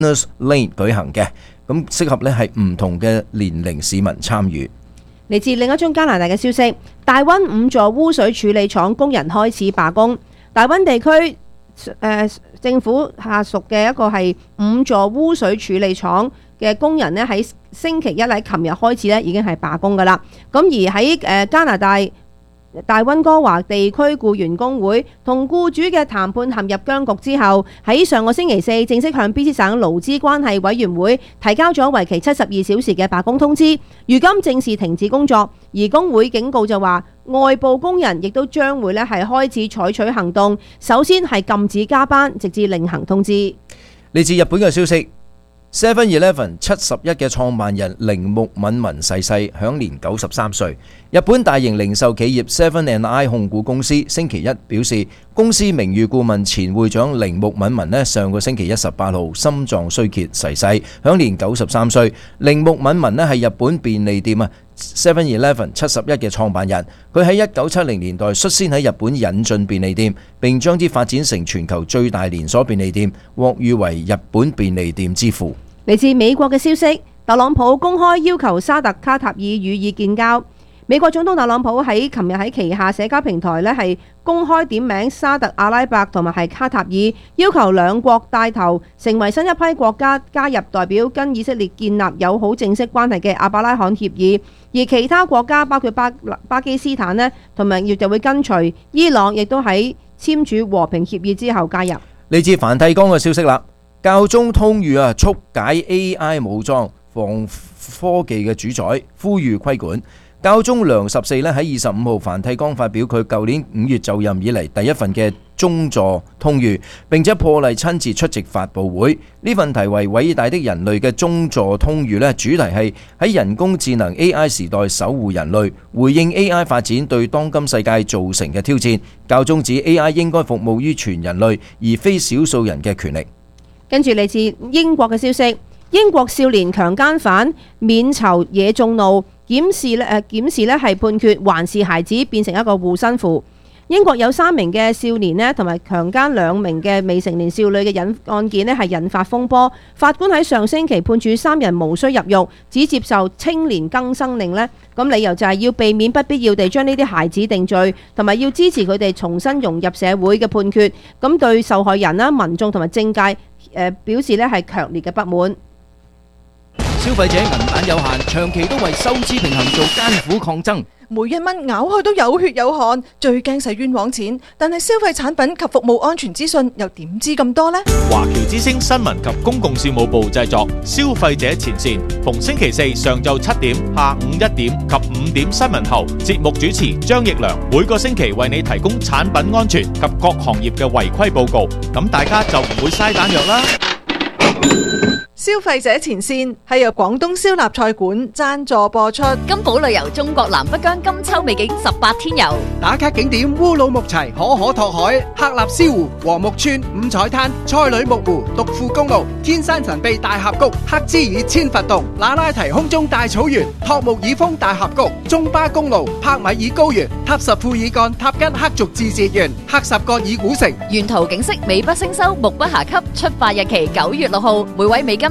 Lane 舉行嘅，咁適合咧係唔同嘅年齡市民參與。 嚟自另一宗加拿大嘅消息，大溫5座污水處理廠工人開始罷工。大溫地區政府下屬嘅一個係5座污水處理廠嘅工人呢，喺星期一喺琴日開始呢已經係罷工㗎喇。咁而喺加拿大溫哥華地區僱員工會同僱主嘅談判陷入僵局之後，喺上個星期四正式向 BC 省勞資關係委員會提交咗為期72小時嘅罷工通知，如今正式停止工作。而工會警告就話，外部工人亦都將會咧係開始採取行動，首先係禁止加班，直至另行通知。 嚟自日本嘅消息。7-Eleven 71嘅創辦人鈴木敏文逝世，享年93歲。日本大型零售企業 7&I 控股公司星期一表示，公司名譽顧問前會長鈴木敏文呢上個星期18號心臟衰竭逝世，享年93歲。鈴木敏文呢係日本便利店7-Eleven 71嘅創辦人，佢喺1970年代率先喺日本引進便利店，並將之發展成全球最大連鎖便利店，獲譽為日本便利店之父。 嚟自美國嘅消息，特朗普公開要求沙特卡塔爾予以建交。美國總統特朗普喺琴日喺旗下社交平台呢係公開點名沙特阿拉伯同埋係卡塔爾，要求兩國帶頭成為新一批國家加入代表跟以色列建立友好正式關係嘅阿伯拉罕協議，而其他國家包括巴基斯坦呢同埋亦就會跟隨。伊朗亦都喺簽署和平協議之後加入。 嚟自梵蒂岡嘅消息啦。教宗通諭促解 AI 武裝防科技嘅主宰，呼籲規管。教宗良14喺25號梵蒂岡發表佢舊年5月就任以嚟第一份嘅宗座通諭，並且破例親自出席發佈會。呢份題為偉大的人類嘅宗座通諭主題係喺人工智能 AI 時代守護人類，回應 AI 發展對當今世界造成嘅挑戰。教宗指 AI 應該服務於全人類，而非少數人嘅權力。 跟住嚟自英國嘅消息，英國少年強姦犯免囚惹眾怒，檢視咧係判決還是孩子變成一個護身符。英國有3名嘅少年呢同埋強姦2名嘅未成年少女嘅案件呢係引發風波。法官喺上星期判處3人無需入獄，只接受青年更生令呢，咁理由就係要避免不必要地將呢啲孩子定罪，同埋要支持佢哋重新融入社會嘅判決。咁對受害人啦、民眾同埋政界表示咧係強烈嘅不滿。 消費者銀彈有限，長期都為收支平衡做艱苦抗爭。 每一蚊咬開都有血有汗，最驚使冤枉錢。但係消費產品及服務安全資訊又點知咁多呢？ 華僑之聲新聞及公共事務部製作，消費者前線，逢星期四上晝7點、下午1點及5點新聞後，節目主持張奕良每個星期為你提供產品安全及各行業嘅違規報告，咁大家就唔會嘥彈藥啦。 消費者前線係由廣東燒臘菜館贊助播出。 金寶旅遊中國南北疆金秋美景18天遊， 打卡景點烏魯木齊、可可托海、喀納斯湖、禾木村、五彩灘、賽里木湖、獨富公路、天山神秘大峽谷、克孜爾千佛洞、那拉提空中大草原、托木爾峰大峽谷、中巴公路、帕米爾高原、塔什庫爾幹、塔吉克族自治縣、克什格爾古城。 沿途景色美不勝收，目不暇給。出發日期9月6號，每位美金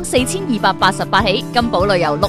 4288起。金寶旅遊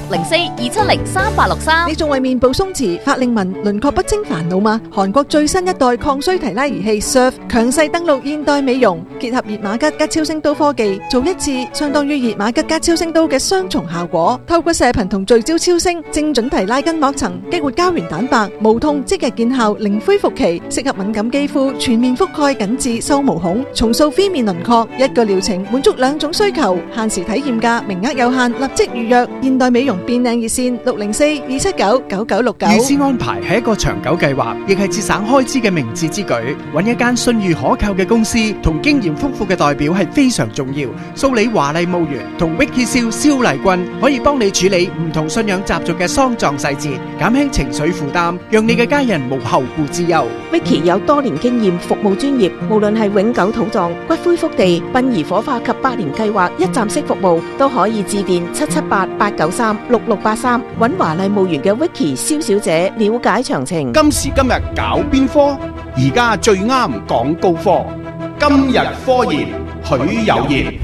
604-270-3863。 你仲為面部鬆弛、法令紋、輪廓不清煩惱嗎？韓國最新一代抗衰提拉儀器 Surf 強勢登陸現代美容，結合熱瑪吉加超聲刀科技，做一次相當於熱瑪吉加超聲刀嘅雙重效果。透過射頻同聚焦超聲，精準提拉筋膜層，激活膠原蛋白，無痛即日見效，零恢復期，適合敏感肌膚，全面覆蓋緊致收毛孔，重塑 V 面輪廓。一個療程滿足2種需求，限時體驗價，名額有限，立即預約。現代美容變靚熱線604-279-9969。 預先安排係一個長久計劃，亦係節省開支嘅明智之舉。揾一間信譽可靠嘅公司同經驗豐富嘅代表係非常重要。蘇里華麗墓園同 Vicky 蕭麗君可以幫你處理唔同信仰習俗嘅喪葬細節，減輕情緒負擔，讓你嘅家人無後顧之憂。 Vicky 有多年經驗，服務專業，無論係永久土葬、骨灰福地、殯儀火化及百年計劃一站式服務，都可以致電778-893-6683，揾華麗墓園嘅 Vicky 蕭小姐了解詳情。 今時今日搞邊科？而家最啱講高科。今日科研許有業。